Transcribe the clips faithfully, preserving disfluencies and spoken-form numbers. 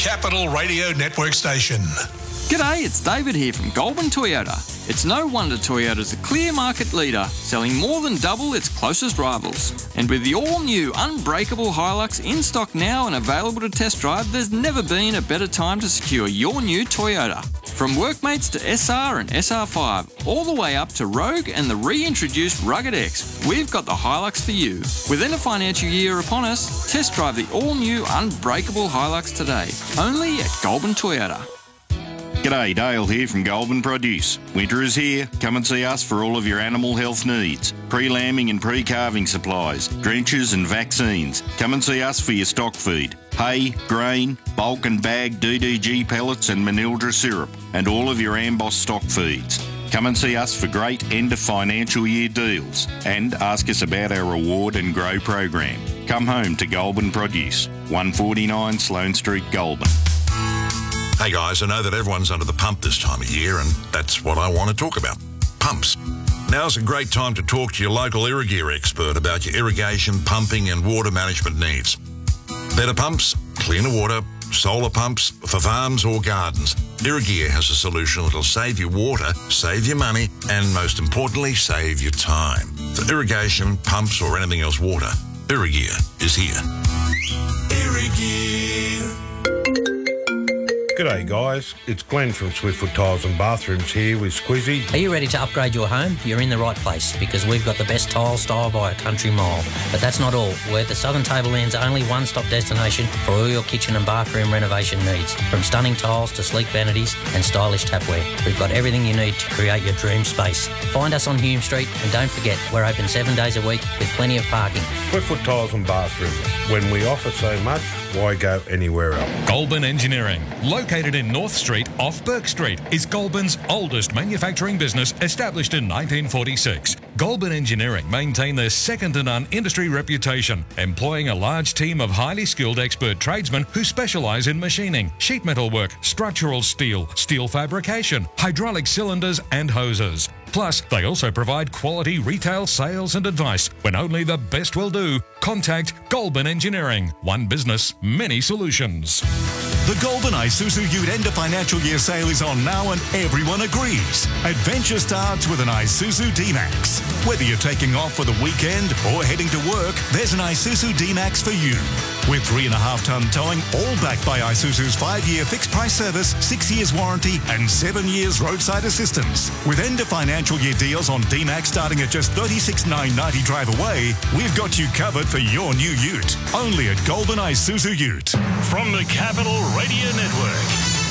Capital Radio Network station. G'day, it's David here from Goulburn Toyota. It's no wonder Toyota's a clear market leader, selling more than double its closest rivals. And with the all-new unbreakable Hilux in stock now and available to test drive, there's never been a better time to secure your new Toyota. From Workmates to S R and S R five, all the way up to Rogue and the reintroduced Rugged X, we've got the Hilux for you. Within a financial year upon us, test drive the all-new unbreakable Hilux today, only at Goulburn Toyota. G'day, Dale here from Goulburn Produce. Winter is here. Come and see us for all of your animal health needs. Pre-lambing and pre-calving supplies, drenches and vaccines. Come and see us for your stock feed. Hay, grain, bulk and bag D D G pellets and Manildra syrup, and all of your Amboss stock feeds. Come and see us for great end of financial year deals and ask us about our Reward and Grow program. Come home to Goulburn Produce, one forty-nine Sloane Street, Goulburn. Hey guys, I know that everyone's under the pump this time of year, and that's what I want to talk about. Pumps. Now's a great time to talk to your local Irrigear expert about your irrigation, pumping and water management needs. Better pumps, cleaner water, solar pumps for farms or gardens. Irrigear has a solution that'll save you water, save you money, and most importantly, save you time. For irrigation, pumps or anything else water, Irrigear is here. Irrigear. G'day guys, it's Glenn from Swiftfoot Tiles and Bathrooms here with Squizzy. Are you ready to upgrade your home? You're in the right place because we've got the best tile style by a country mile. But that's not all. We're the Southern Tableland's only one-stop destination for all your kitchen and bathroom renovation needs. From stunning tiles to sleek vanities and stylish tapware, we've got everything you need to create your dream space. Find us on Hume Street and don't forget, we're open seven days a week with plenty of parking. Swiftfoot Tiles and Bathrooms. When we offer so much, why go anywhere else? Goulburn Engineering, located in North Street off Burke Street, is Goulburn's oldest manufacturing business, established in nineteen forty-six. Goulburn Engineering maintain their second-to-none industry reputation, employing a large team of highly skilled expert tradesmen who specialise in machining, sheet metal work, structural steel, steel fabrication, hydraulic cylinders and hoses. Plus, they also provide quality retail sales and advice. When only the best will do, contact Goulburn Engineering. One business, many solutions. The Goulburn Isuzu Ute end of financial year sale is on now and everyone agrees. Adventure starts with an Isuzu D-Max. Whether you're taking off for the weekend or heading to work, there's an Isuzu D-Max for you. With three and a half tonne towing, all backed by Isuzu's five-year fixed price service, six years warranty and seven years roadside assistance. With end of financial year deals on D-Max starting at just thirty-six thousand nine hundred ninety drive away, we've got you covered for your new Ute. Only at Goulburn Isuzu Ute. From the Capital Radio Network.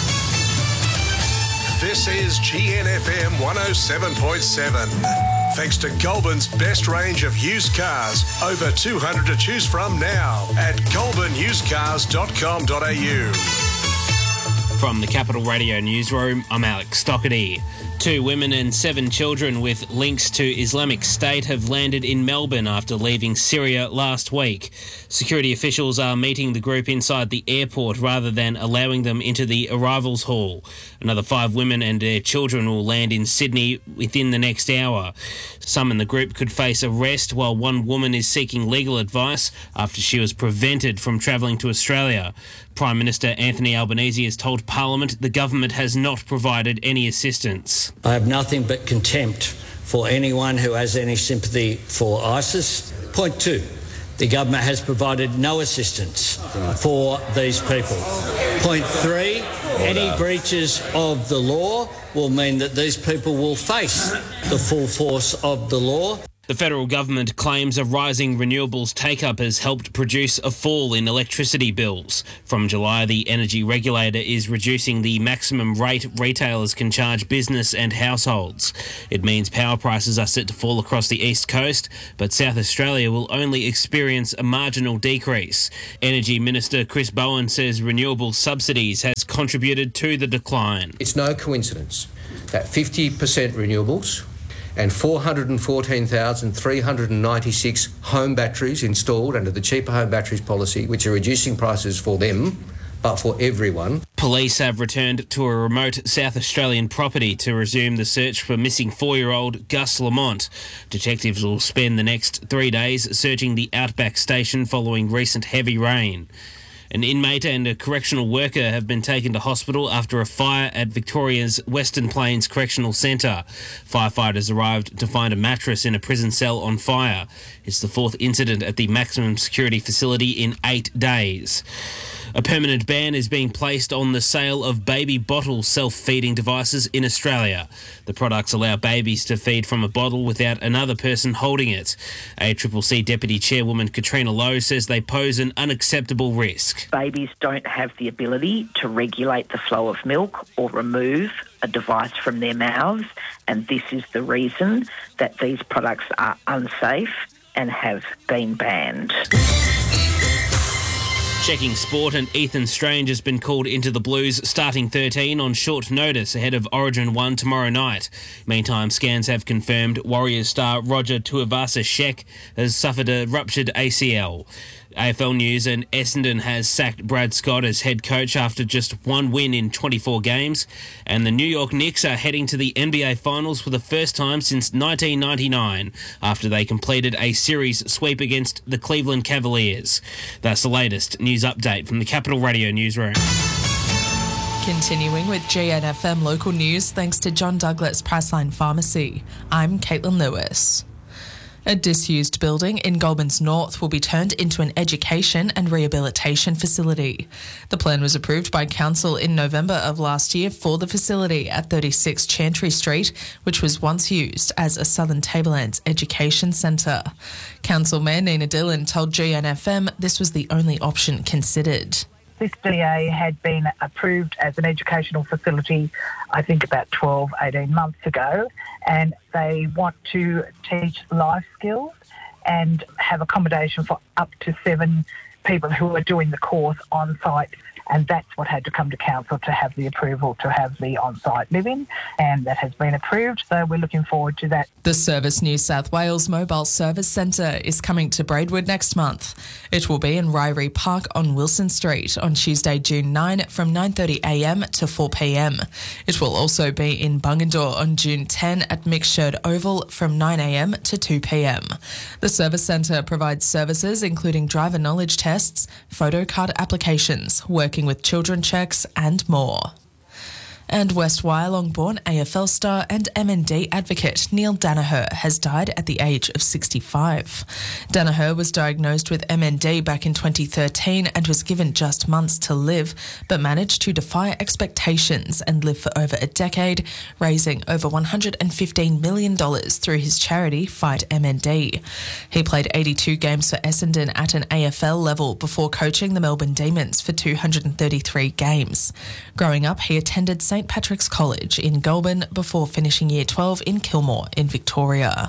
This is G N F M one oh seven point seven. Thanks to Goulburn's best range of used cars, over two hundred to choose from now at goulburn used cars dot com dot a u. From the Capital Radio Newsroom, I'm Alex Stockerty. Two women and seven children with links to Islamic State have landed in Melbourne after leaving Syria last week. Security officials are meeting the group inside the airport rather than allowing them into the arrivals hall. Another five women and their children will land in Sydney within the next hour. Some in the group could face arrest, while one woman is seeking legal advice after she was prevented from travelling to Australia. Prime Minister Anthony Albanese has told Parliament the government has not provided any assistance. I have nothing but contempt for anyone who has any sympathy for ISIS. Point two, the government has provided no assistance for these people. Point three, any breaches of the law will mean that these people will face the full force of the law. The federal government claims a rising renewables take-up has helped produce a fall in electricity bills. From July, the energy regulator is reducing the maximum rate retailers can charge business and households. It means power prices are set to fall across the east coast, but South Australia will only experience a marginal decrease. Energy Minister Chris Bowen says renewable subsidies has contributed to the decline. It's no coincidence that fifty percent renewables and four hundred fourteen thousand three hundred ninety-six home batteries installed under the Cheaper Home Batteries policy, which are reducing prices for them, but for everyone. Police have returned to a remote South Australian property to resume the search for missing four-year-old Gus Lamont. Detectives will spend the next three days searching the Outback station following recent heavy rain. An inmate and a correctional worker have been taken to hospital after a fire at Victoria's Western Plains Correctional Centre. Firefighters arrived to find a mattress in a prison cell on fire. It's the fourth incident at the maximum security facility in eight days. A permanent ban is being placed on the sale of baby bottle self-feeding devices in Australia. The products allow babies to feed from a bottle without another person holding it. A C C C Deputy Chairwoman Katrina Lowe says they pose an unacceptable risk. Babies don't have the ability to regulate the flow of milk or remove a device from their mouths, and this is the reason that these products are unsafe and have been banned. Checking sport, and Ethan Strange has been called into the Blues starting thirteen on short notice ahead of Origin one tomorrow night. Meantime, scans have confirmed Warriors star Roger Tuivasa-Sheck has suffered a ruptured A C L. A F L News, and Essendon has sacked Brad Scott as head coach after just one win in twenty-four games. And the New York Knicks are heading to the N B A Finals for the first time since nineteen ninety-nine after they completed a series sweep against the Cleveland Cavaliers. That's the latest news update from the Capital Radio Newsroom. Continuing with G N F M local news thanks to John Douglas Priceline Pharmacy. I'm Caitlin Lewis. A disused building in Goulburn's North will be turned into an education and rehabilitation facility. The plan was approved by Council in November of last year for the facility at thirty-six Chantry Street, which was once used as a Southern Tablelands Education Centre. Council Mayor Nina Dillon told G N F M this was the only option considered. This D A had been approved as an educational facility, I think about twelve, eighteen months ago, and they want to teach life skills and have accommodation for up to seven people who are doing the course on site. And that's what had to come to council to have the approval to have the on-site living, and that has been approved, so we're looking forward to that. The Service New South Wales Mobile Service Centre is coming to Braidwood next month. It will be in Ryrie Park on Wilson Street on Tuesday, June ninth from nine thirty a m to four p m. It will also be in Bungendore on June tenth at Mixshed Oval from nine a m to two p m. The Service Centre provides services including driver knowledge tests, photo card applications, work with children checks and more. And West Wyalong-born A F L star and M N D advocate Neil Danaher has died at the age of sixty-five. Danaher was diagnosed with M N D back in twenty thirteen and was given just months to live, but managed to defy expectations and live for over a decade, raising over one hundred fifteen million dollars through his charity Fight M N D. He played eighty-two games for Essendon at an A F L level before coaching the Melbourne Demons for two hundred thirty-three games. Growing up, he attended Saint Patrick's College in Goulburn before finishing Year twelve in Kilmore in Victoria.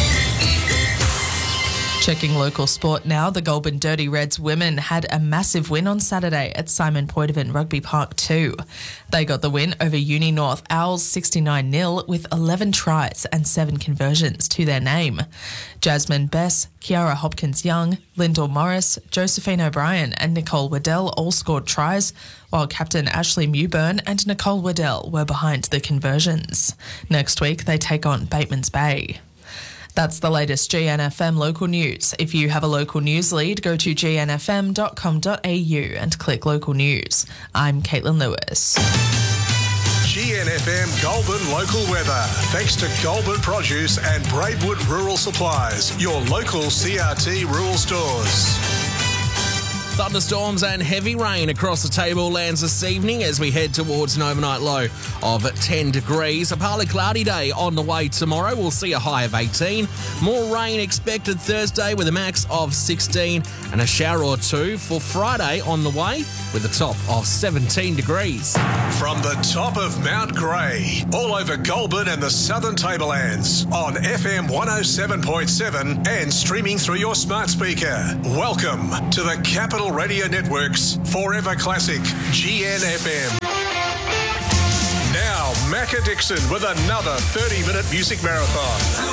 Checking local sport now, the Goulburn Dirty Reds women had a massive win on Saturday at Simon Poitevin Rugby Park two. They got the win over Uni North Owls sixty-nine nil with eleven tries and seven conversions to their name. Jasmine Bess, Kiara Hopkins-Young, Lyndall Morris, Josephine O'Brien and Nicole Waddell all scored tries, while captain Ashley Mewburn and Nicole Waddell were behind the conversions. Next week they take on Bateman's Bay. That's the latest G N F M local news. If you have a local news lead, go to g n f m dot com dot a u and click local news. I'm Caitlin Lewis. G N F M Goulburn local weather. Thanks to Goulburn Produce and Braidwood Rural Supplies, your local C R T rural stores. Thunderstorms and heavy rain across the tablelands this evening as we head towards an overnight low of ten degrees. A partly cloudy day on the way tomorrow. We'll see a high of eighteen. More rain expected Thursday with a max of sixteen and a shower or two for Friday on the way with a top of seventeen degrees. From the top of Mount Grey, all over Goulburn and the Southern Tablelands on F M one oh seven point seven and streaming through your smart speaker. Welcome to the Capital Radio Network's Forever Classic G N F M. Now, Macca Dixon with another thirty minute music marathon.